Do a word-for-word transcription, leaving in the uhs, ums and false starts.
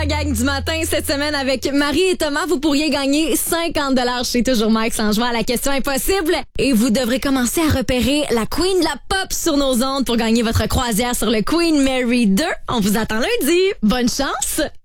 la gang du matin. Cette semaine, avec Marie et Thomas, vous pourriez gagner cinquante dollars chez Toujours Max en jouant à la question impossible. Et vous devrez commencer à repérer la Queen de la Pop sur nos ondes pour gagner votre croisière sur le Queen Mary deux. On vous attend lundi. Bonne chance!